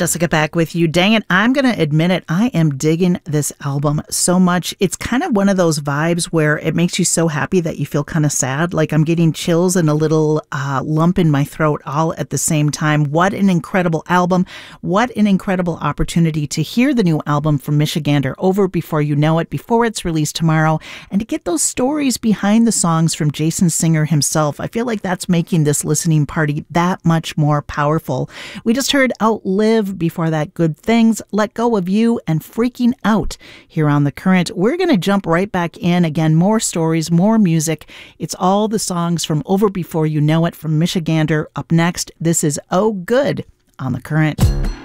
Jessica back with you. Dang it, I'm going to admit it. I am digging this album so much. It's kind of one of those vibes where it makes you so happy that you feel kind of sad. Like I'm getting chills and a little lump in my throat all at the same time. What an incredible album. What an incredible opportunity to hear the new album from Michigander, Over Before You Know It, before it's released tomorrow, and to get those stories behind the songs from Jason Singer himself. I feel like that's making this listening party that much more powerful. We just heard Outlive, before that Good Things, Let Go of You, and Freaking Out here on The Current. We're going to jump right back in. Again, more stories, more music. It's all the songs from Over Before You Know It from Michigander. Up next, this is Oh Good on The Current.